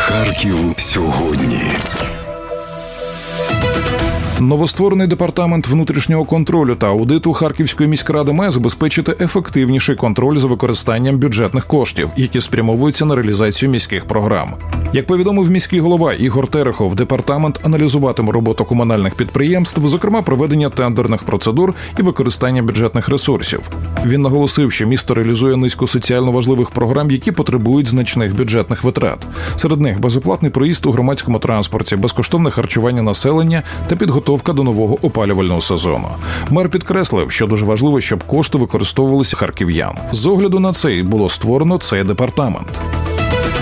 Харків сьогодні. Новостворений департамент внутрішнього контролю та аудиту Харківської міськради має забезпечити ефективніший контроль за використанням бюджетних коштів, які спрямовуються на реалізацію міських програм. Як повідомив міський голова Ігор Терехов, департамент аналізуватиме роботу комунальних підприємств, зокрема проведення тендерних процедур і використання бюджетних ресурсів. Він наголосив, що місто реалізує низку соціально важливих програм, які потребують значних бюджетних витрат. Серед них безоплатний проїзд у громадському транспорті, безкоштовне харчування населення та підготовка до нового опалювального сезону. Мер підкреслив, що дуже важливо, щоб кошти використовувалися харків'ян. З огляду на це і було створено цей департамент.